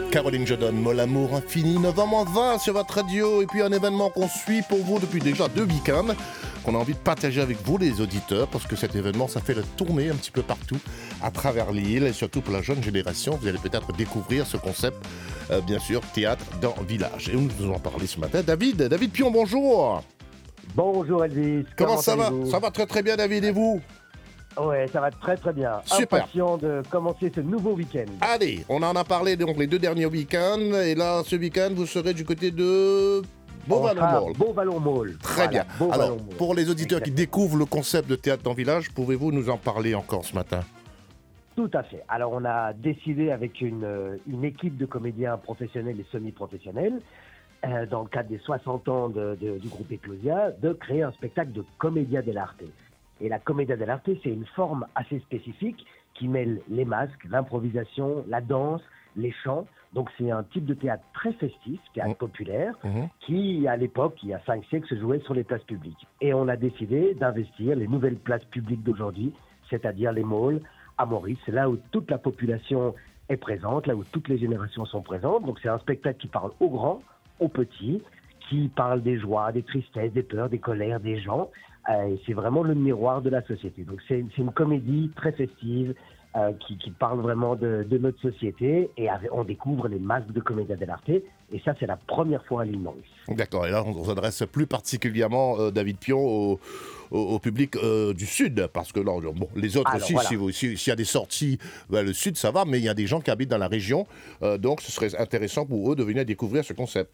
Caroline Jodon, Mon amour infini, novembre 20 sur votre radio. Et puis un événement qu'on suit pour vous depuis déjà 2 week-ends, qu'on a envie de partager avec vous les auditeurs, parce que cet événement, ça fait la tournée un petit peu partout, à travers l'île, et surtout pour la jeune génération. Vous allez peut-être découvrir ce concept, bien sûr, théâtre dans village. Et nous en parler ce matin. David Pion, bonjour. Bonjour Elvis. Comment ça va? Ça va très très bien, David, et vous? Ouais, ça va très très bien. Super. Impatient de commencer ce nouveau week-end. Allez, on en a parlé donc les 2 derniers week-ends, et là, ce week-end, vous serez du côté de Beauvallon-Mall. Beauvallon-Mall. Très bien. Alors, pour les auditeurs Exactement. qui découvrent le concept de théâtre dans village, pouvez-vous nous en parler encore ce matin? Tout à fait. Alors, on a décidé avec une équipe de comédiens professionnels et semi-professionnels, dans le cadre des 60 ans du groupe Eclosia, de créer un spectacle de Commedia dell'arte. Et la Commedia dell'arte, c'est une forme assez spécifique qui mêle les masques, l'improvisation, la danse, les chants. Donc c'est un type de théâtre très festif, théâtre populaire, qui à l'époque, il y a 5 siècles, se jouait sur les places publiques. Et on a décidé d'investir les nouvelles places publiques d'aujourd'hui, c'est-à-dire les malls, à Maurice, là où toute la population est présente, là où toutes les générations sont présentes. Donc c'est un spectacle qui parle aux grands, aux petits, qui parle des joies, des tristesses, des peurs, des colères des gens. Et c'est vraiment le miroir de la société. Donc c'est une comédie très festive qui parle vraiment de notre société. Et on découvre les masques de Commedia dell'arte. Et ça, c'est la première fois à l'île Maurice. D'accord, et là on s'adresse plus particulièrement, David Pion, au public du Sud, parce que là, bon, les autres Alors, aussi, voilà. s'il y a des sorties vers le Sud, ça va, mais il y a des gens qui habitent dans la région, donc ce serait intéressant pour eux de venir découvrir ce concept.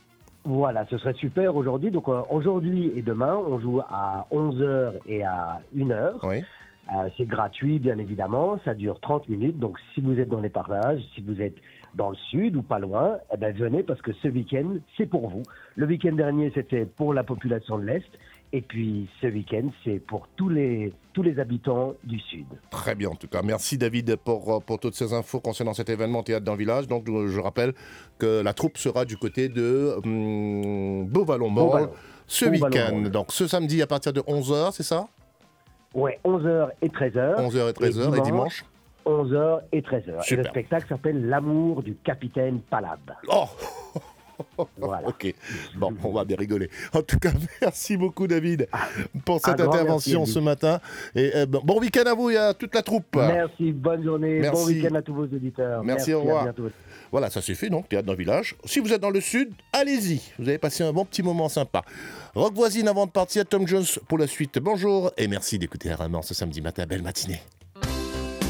Voilà, ce serait super aujourd'hui. Donc aujourd'hui et demain, on joue à 11h et à 1h. Oui. C'est gratuit, bien évidemment. Ça dure 30 minutes. Donc si vous êtes dans les parages, si vous êtes dans le sud ou pas loin, eh ben, venez parce que ce week-end, c'est pour vous. Le week-end dernier, c'était pour la population de l'Est. Et puis ce week-end, c'est pour tous les habitants du Sud. Très bien, en tout cas. Merci David pour toutes ces infos concernant cet événement Théâtre dans le village. Donc je rappelle que la troupe sera du côté de Beauvallon-Mall ce week-end. Donc ce samedi à partir de 11h, c'est ça? Ouais, 11h et 13h. 11h et 13h et dimanche 11h et 13h. Super. Et le spectacle s'appelle L'amour du capitaine Palab. Oh. Voilà. Ok, bon, on va bien rigoler. En tout cas, merci beaucoup David pour cette intervention merci, ce matin. Et bon week-end à vous et à toute la troupe. Merci, bonne journée, Merci. bon week-end à tous vos auditeurs. Merci, au revoir. À bientôt. Voilà, ça c'est fait donc, Théâtre dans le village. Si vous êtes dans le Sud, allez-y, vous avez passé un bon petit moment sympa. Rock voisine avant de partir, Tom Jones pour la suite. Bonjour et merci d'écouter RMR ce samedi matin. Belle matinée.